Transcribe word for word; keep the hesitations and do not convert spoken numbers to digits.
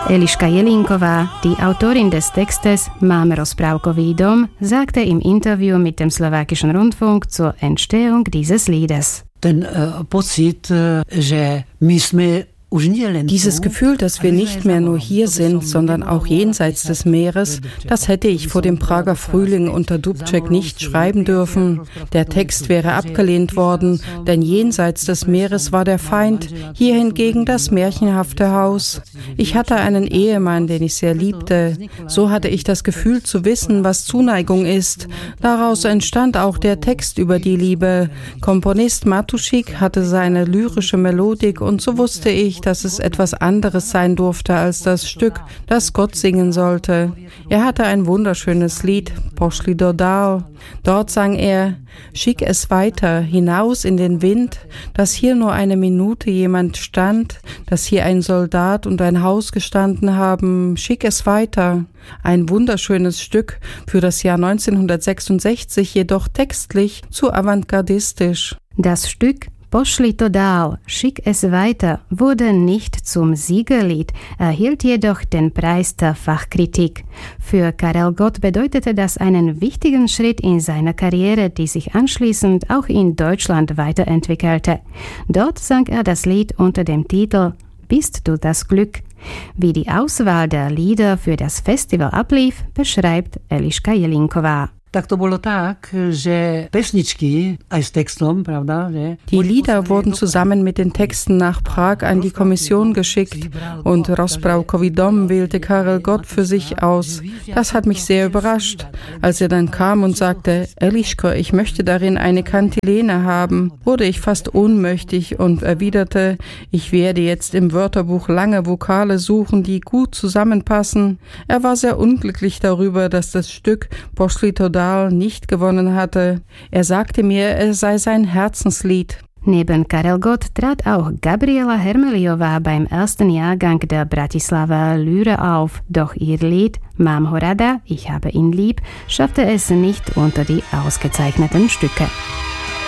Eliška Jelinková, die Autorin des Textes Máme rozprávkový dom, sagte im Interview mit dem slowakischen Rundfunk zur Entstehung dieses Liedes. Ten uh, pocit, uh, že my sme Dieses Gefühl, dass wir nicht mehr nur hier sind, sondern auch jenseits des Meeres, das hätte ich vor dem Prager Frühling unter Dubček nicht schreiben dürfen. Der Text wäre abgelehnt worden, denn jenseits des Meeres war der Feind, hier hingegen das märchenhafte Haus. Ich hatte einen Ehemann, den ich sehr liebte. So hatte ich das Gefühl zu wissen, was Zuneigung ist. Daraus entstand auch der Text über die Liebe. Komponist Matušik hatte seine lyrische Melodik und so wusste ich, dass es etwas anderes sein durfte als das Stück, das Gott singen sollte. Er hatte ein wunderschönes Lied, Pošli do dál. Dort sang er, schick es weiter, hinaus in den Wind, dass hier nur eine Minute jemand stand, dass hier ein Soldat und ein Haus gestanden haben, schick es weiter. Ein wunderschönes Stück, für das Jahr neunzehnhundertsechsundsechzig jedoch textlich zu avantgardistisch. Das Stück Pošli to dál, schick es weiter, wurde nicht zum Siegerlied, erhielt jedoch den Preis der Fachkritik. Für Karel Gott bedeutete das einen wichtigen Schritt in seiner Karriere, die sich anschließend auch in Deutschland weiterentwickelte. Dort sang er das Lied unter dem Titel Bist du das Glück? Wie die Auswahl der Lieder für das Festival ablief, beschreibt Eliška Jelinková. Tak to bolo tak, že pesničky aj s textom, pravda, že? Die Lieder wurden zusammen mit den Texten nach Prag an die Kommission geschickt und Rozprávkový dom wählte Karel Gott für sich aus. Das hat mich sehr überrascht, als er dann kam und sagte, Eliško, ich möchte darin eine Kantilene haben, wurde ich fast ohnmächtig und erwiderte, ich werde jetzt im Wörterbuch lange Vokale suchen, die gut zusammenpassen. Er war sehr unglücklich darüber, dass das Stück Pošli to dál nicht gewonnen hatte. Er sagte mir, es sei sein Herzenslied. Neben Karel Gott trat auch Gabriela Hermeliová beim ersten Jahrgang der Bratislava Lyre auf, doch ihr Lied Mám ho rada, ich habe ihn lieb, schaffte es nicht unter die ausgezeichneten Stücke.